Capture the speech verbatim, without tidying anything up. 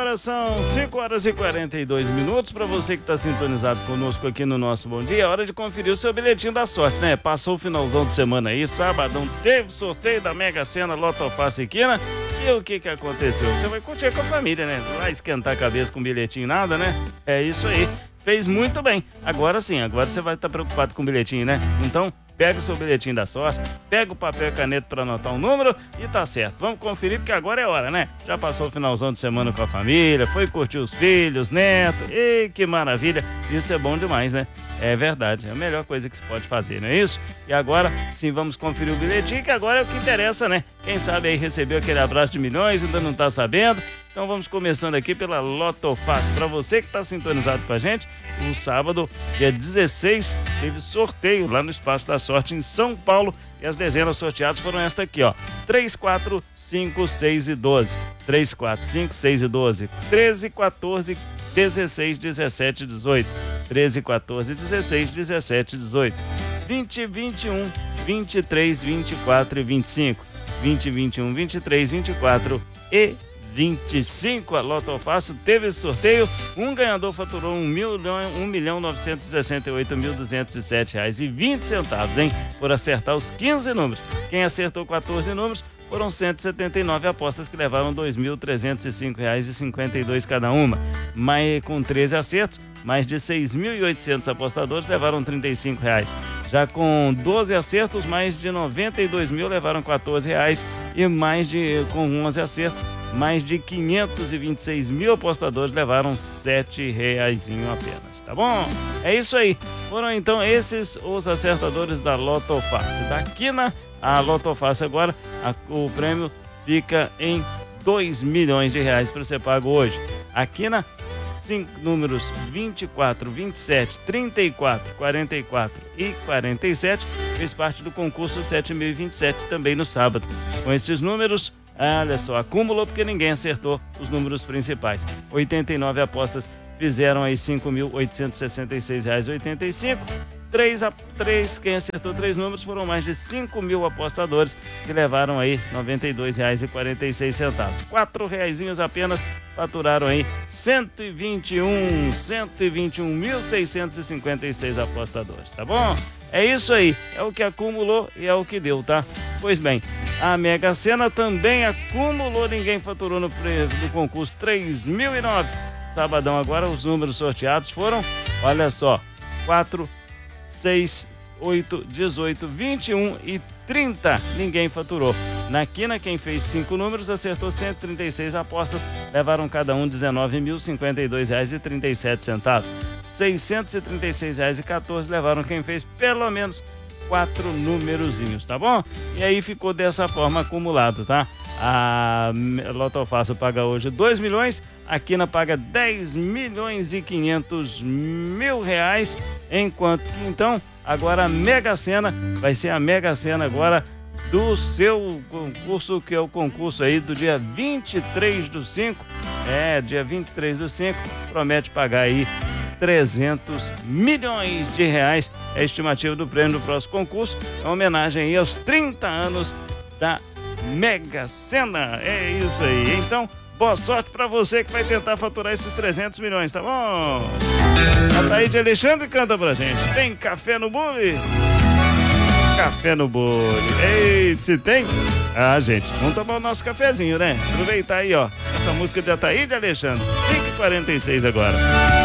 agora são cinco horas e quarenta e dois minutos. Para você que está sintonizado conosco aqui no nosso Bom Dia, é hora de conferir o seu bilhetinho da sorte, né? Passou o finalzão de semana aí, sabadão teve sorteio da Mega Sena Loto Fácil e Quina. E o que que aconteceu? Você vai curtir com a família, né? Não vai esquentar a cabeça com bilhetinho nada, né? É isso aí. Fez muito bem. Agora sim, agora você vai estar preocupado com o bilhetinho, né? Então, pega o seu bilhetinho da sorte, pega o papel e caneta para anotar um número e tá certo. Vamos conferir porque agora é hora, né? Já passou o finalzão de semana com a família, foi curtir os filhos, netos. Ei, que maravilha. Isso é bom demais, né? É verdade, é a melhor coisa que se pode fazer, não é isso? E agora sim, vamos conferir o bilhetinho, que agora é o que interessa, né? Quem sabe aí recebeu aquele abraço de milhões, ainda não tá sabendo. Então vamos começando aqui pela Loto Fácil. Para você que está sintonizado com a gente, no sábado, dia dezesseis, teve sorteio lá no Espaço da Sorte em São Paulo. E as dezenas sorteadas foram esta aqui, ó. três, quatro, cinco, seis e doze. três, quatro, cinco, seis e doze. treze, quatorze, dezesseis, dezessete, dezoito. treze, quatorze, dezesseis, dezessete, dezoito. vinte, vinte e um, vinte e três, vinte e quatro e vinte e cinco. vinte, vinte e um, vinte e três, vinte e quatro e vinte e cinco. A Loto Fácil teve esse sorteio. Um ganhador faturou um milhão novecentos e sessenta e oito mil duzentos e sete reais e vinte centavos, hein? Por acertar os quinze números. Quem acertou quatorze números foram cento e setenta e nove apostas que levaram dois mil trezentos e cinco reais e cinquenta e dois cada uma. Mas com treze acertos, mais de seis mil e oitocentos apostadores levaram trinta e cinco reais. Já com doze acertos, mais de noventa e dois mil levaram quatorze reais e mais de com onze acertos, mais de quinhentos e vinte e seis mil apostadores levaram sete reais apenas, tá bom? É isso aí. Foram então esses os acertadores da Loto Fácil. Da Quina, a Loto Fácil agora, a, o prêmio fica em dois milhões de reais para ser pago hoje. A Quina, cinco números vinte e quatro, vinte e sete, trinta e quatro, quarenta e quatro e quarenta e sete, fez parte do concurso sete mil e vinte e sete também no sábado. Com esses números, olha só, acumulou porque ninguém acertou os números principais. oitenta e nove apostas fizeram aí cinco mil oitocentos e sessenta e seis reais e oitenta e cinco. três a três, quem acertou três números foram mais de cinco mil apostadores que levaram aí noventa e dois reais e quarenta e seis centavos. quatro reaisinhos apenas faturaram aí cento e vinte e um, cento e vinte e um mil seiscentos e cinquenta e seis apostadores, tá bom? É isso aí, é o que acumulou e é o que deu, tá? Pois bem, a Mega Sena também acumulou, ninguém faturou no, no concurso três mil e nove. Sabadão agora os números sorteados foram, olha só, quatro, seis, oito, dezoito, vinte e um e trinta. Ninguém faturou. Na Quina, quem fez cinco números acertou cento e trinta e seis apostas, levaram cada um dezenove mil cinquenta e dois reais e trinta e sete centavos. seiscentos e trinta e seis reais e quatorze levaram quem fez pelo menos quatro numerozinhos, tá bom? E aí ficou dessa forma acumulado, tá? A Loto Fácil paga hoje dois milhões, a Quina paga dez milhões e quinhentos mil reais, enquanto que então agora a Mega Sena vai ser a Mega Sena agora do seu concurso, que é o concurso aí do dia vinte e três do cinco, é, dia vinte e três do cinco, promete pagar aí trezentos milhões de reais, é a estimativa do prêmio do próximo concurso, é uma homenagem aí aos trinta anos da Mega Sena. É isso aí. Então, boa sorte pra você que vai tentar faturar esses trezentos milhões, tá bom? Ataíde Alexandre canta pra gente. Tem café no bule? Café no bule. Ei, se tem? Ah, gente, vamos tomar o nosso cafezinho, né? Aproveitar aí, ó, essa música de Ataíde Alexandre. cinco e quarenta e seis agora.